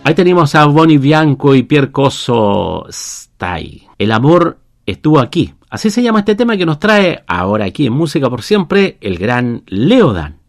Ahí tenemos a Bonnie Bianco y Pierre Cosso, Stay. El amor estuvo aquí. Así se llama este tema que nos trae ahora aquí en Música por Siempre el gran Leo Dan.